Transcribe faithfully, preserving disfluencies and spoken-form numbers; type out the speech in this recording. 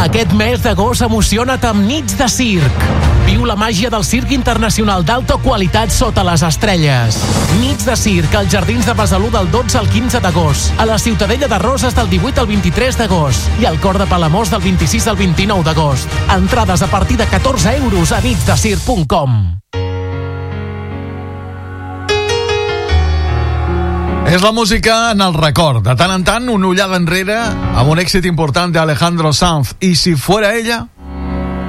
Aquest mes d'agost emociona't amb nits de circ. Viu la màgia del circ internacional d'alta qualitat sota les estrelles. Nits de circ als Jardins de Besalú del dotze al quinze d'agost, a la Ciutadella de Roses del divuit al vint-i-tres d'agost i al Cor de Palamós del vint-i-sis al vint-i-nou d'agost. Entrades a partir de catorze euros a nits de circ punt com. És la música en el record. De tant en tant, una ullada enrere amb un èxit important d'Alejandro Sanz. I si fuera ella...